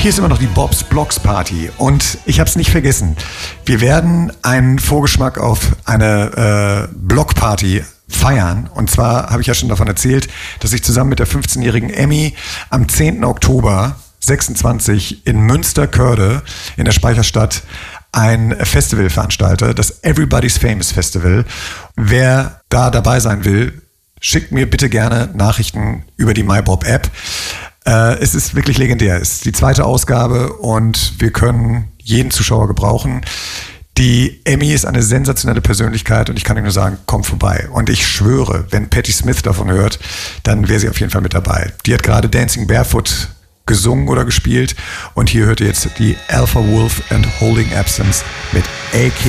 Hier ist immer noch die Bob's Blocks Party und ich habe es nicht vergessen. Wir werden einen Vorgeschmack auf eine Blockparty feiern. Und zwar habe ich ja schon davon erzählt, dass ich zusammen mit der 15-jährigen Emmy am 10. Oktober 26 in Münster-Körde in der Speicherstadt ein Festival veranstalte, das Everybody's Famous Festival. Wer da dabei sein will, schickt mir bitte gerne Nachrichten über die MyBob-App. Es ist wirklich legendär. Es ist die 2. Ausgabe und wir können jeden Zuschauer gebrauchen. Die Emmy ist eine sensationelle Persönlichkeit und ich kann Ihnen nur sagen, kommt vorbei. Und ich schwöre, wenn Patti Smith davon hört, dann wäre sie auf jeden Fall mit dabei. Die hat gerade Dancing Barefoot gesungen oder gespielt und hier hört ihr jetzt die Alpha Wolf and Holding Absence mit AK.